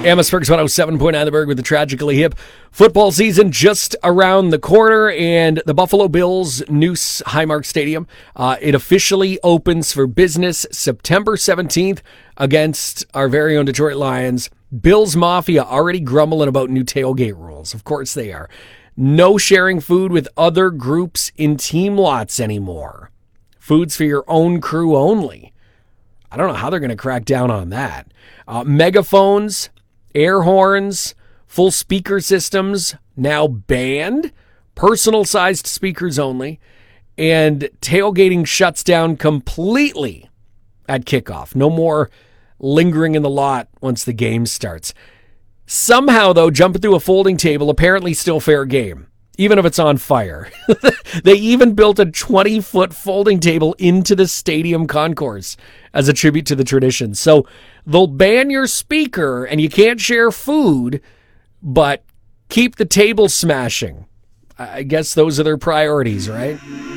Amherstburg's 107.9 The Berg with the Tragically Hip. Football season just around the corner, and the Buffalo Bills' Noose Highmark Stadium, it officially opens for business September 17th against our very own Detroit Lions. Bills Mafia already grumbling about new tailgate rules. Of course they are. No sharing food with other groups in team lots anymore. Food's for your own crew only. I don't know how they're going to crack down on that. Megaphones, air horns, full speaker systems now banned, personal-sized speakers only, and tailgating shuts down completely at kickoff. No more lingering in the lot once the game starts. Somehow, though, jumping through a folding table, apparently still fair game, even if it's on fire. They even built a 20-foot folding table into the stadium concourse as a tribute to the tradition. So they'll ban your speaker and you can't share food, but keep the table smashing. I guess those are their priorities, right?